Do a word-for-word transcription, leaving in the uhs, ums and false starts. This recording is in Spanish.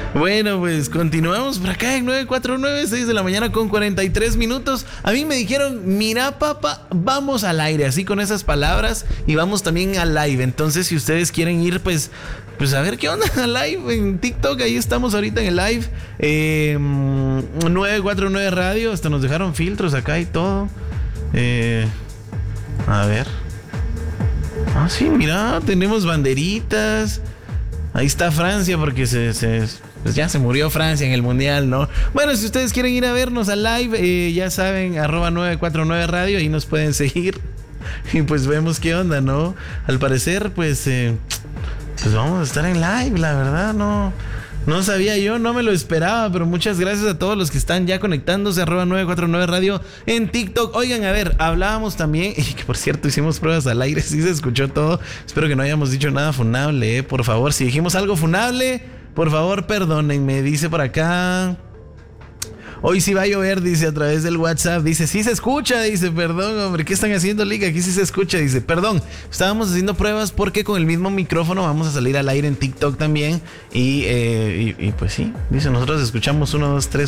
Bueno, pues continuamos por acá en nueve cuatro nueve, seis de la mañana con cuarenta y tres minutos. A mí me dijeron, mira papá, vamos al aire, así con esas palabras, y vamos también al live. Entonces, si ustedes quieren ir, pues, pues a ver qué onda, al live en TikTok, ahí estamos ahorita en el live. Eh, nueve cuatro nueve Radio, hasta nos dejaron filtros acá y todo. Eh, a ver. Ah, sí, mira, tenemos banderitas. Ahí está Francia porque se... se pues ya se murió Francia en el mundial, ¿no? Bueno, si ustedes quieren ir a vernos al live, eh, ya saben, arroba nueve cuatro nueve Radio, ahí nos pueden seguir. Y pues vemos qué onda, ¿no? Al parecer, pues, eh, pues vamos a estar en live, la verdad, no... No sabía yo, no me lo esperaba, pero muchas gracias a todos los que están ya conectándose, arroba nueve cuatro nueve Radio en TikTok. Oigan, a ver, hablábamos también, y que por cierto hicimos pruebas al aire, sí se escuchó todo. Espero que no hayamos dicho nada funable, eh, por favor. Si dijimos algo funable, por favor, perdónenme, dice por acá... Hoy sí va a llover, dice a través del WhatsApp. Dice, sí se escucha, dice, perdón, hombre, ¿qué están haciendo, Liga? Aquí sí se escucha, dice, perdón, estábamos haciendo pruebas porque con el mismo micrófono vamos a salir al aire en TikTok también. Y, eh, y, y pues sí, dice, nosotros escuchamos uno, dos, tres.